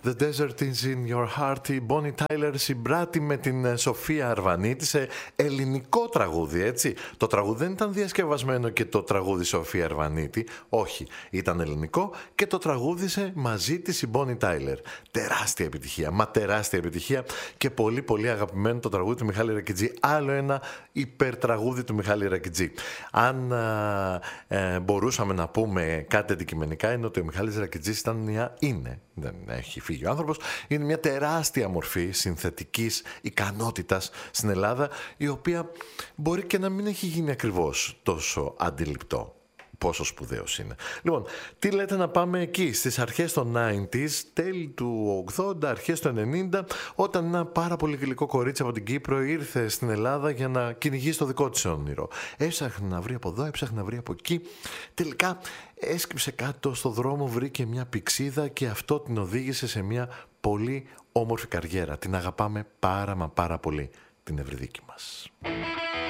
The Desert is in Your Heart, η Bonnie Tyler συμπράττει με την Σοφία Αρβανίτη σε ελληνικό τραγούδι, έτσι. Το τραγούδι δεν ήταν διασκευασμένο και το τραγούδι Σοφία Αρβανίτη, όχι, ήταν ελληνικό και το τραγούδισε μαζί της η Bonnie Tyler. Τεράστια επιτυχία, μα τεράστια επιτυχία και πολύ πολύ αγαπημένο το τραγούδι του Μιχάλη Ρακιτζή. Άλλο ένα υπερτραγούδι του Μιχάλη Ρακιτζή. Αν μπορούσαμε να πούμε κάτι αντικειμενικά, είναι ότι ο Μιχάλης Ρακιτζής δεν έχει φύγει ο άνθρωπος, είναι μια τεράστια μορφή συνθετικής ικανότητας στην Ελλάδα, η οποία μπορεί και να μην έχει γίνει ακριβώς τόσο αντιληπτό πόσο σπουδαίος είναι. Λοιπόν, τι λέτε να πάμε εκεί, στις αρχές των 90s, τέλη του 80, αρχές του 90, όταν ένα πάρα πολύ γλυκό κορίτσι από την Κύπρο ήρθε στην Ελλάδα για να κυνηγήσει το δικό της όνειρο. Έψαχνε να βρει από εδώ, έψαχνε να βρει από εκεί. Τελικά έσκυψε κάτω στο δρόμο, βρήκε μια πηξίδα και αυτό την οδήγησε σε μια πολύ όμορφη καριέρα. Την αγαπάμε πάρα μα πάρα πολύ, την Ευρυδίκη μας.